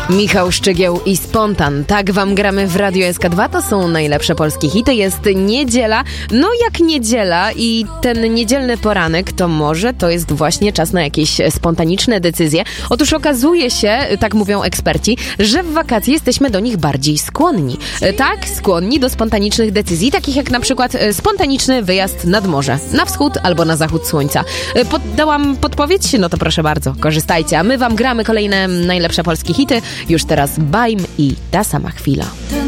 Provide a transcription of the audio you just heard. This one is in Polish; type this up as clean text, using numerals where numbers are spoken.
Michał Szczygieł i Spontan. Tak wam gramy w Radio SK2. To są najlepsze polskie hity. Jest niedziela. No jak niedziela i ten niedzielny poranek, to może to jest właśnie czas na jakieś spontaniczne decyzje. Otóż okazuje się, tak mówią eksperci, że w wakacje jesteśmy do nich bardziej skłonni. Tak, skłonni do spontanicznych decyzji, takich jak na przykład spontaniczny wyjazd nad morze, na wschód albo na zachód słońca. Dałam podpowiedź? No to proszę bardzo, korzystajcie. A my wam gramy kolejne najlepsze polskie hity. Już teraz Bajm i Ta sama chwila.